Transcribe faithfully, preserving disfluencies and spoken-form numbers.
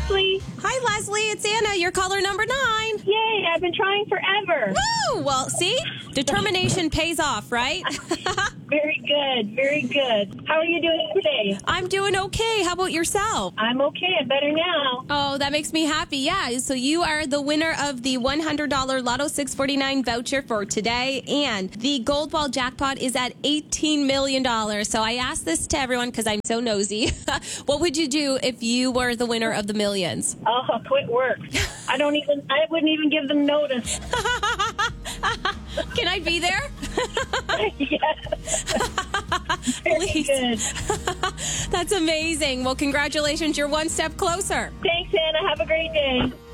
Leslie. Hi, Leslie. It's Anna. You're caller number nine. Yay, I've been trying forever. Woo! Well, see? Determination pays off, right? Very good, very good. How are you doing today? I'm doing okay. How about yourself? I'm okay. I'm better now. Oh, that makes me happy. Yeah. So you are the winner of the one hundred dollars Lotto six forty-nine voucher for today. And the Gold Ball jackpot is at eighteen million dollars. So I asked this to everyone because I'm so nosy. What would you do if you were the winner of the millions? Oh, quit work. I don't even, I wouldn't even give them notice. Can I be there? Yes. Very Please. good. That's amazing. Well, congratulations. You're one step closer. Thanks, Anna. Have a great day.